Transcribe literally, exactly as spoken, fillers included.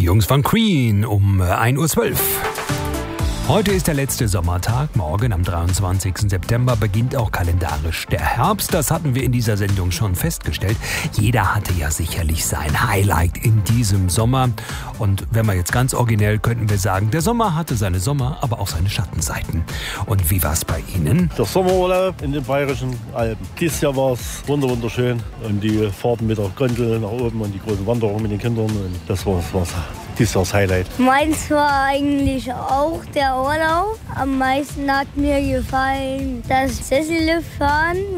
Jungs von Queen um ein Uhr zwölf. Heute ist der letzte Sommertag. Morgen, am dreiundzwanzigsten September, beginnt auch kalendarisch der Herbst. Das hatten wir in dieser Sendung schon festgestellt. Jeder hatte ja sicherlich sein Highlight in diesem Sommer. Und wenn wir jetzt ganz originell, könnten wir sagen, der Sommer hatte seine Sommer, aber auch seine Schattenseiten. Und wie war es bei Ihnen? Der Sommerurlaub in den Bayerischen Alpen. Dieses Jahr war es wunderschön. Und die Fahrten mit der Gondel nach oben und die großen Wanderungen mit den Kindern. Und das war es. Dieses Jahr das Highlight. Meins war eigentlich auch der Urlaub. Am meisten hat mir gefallen das Sesselliftfahren.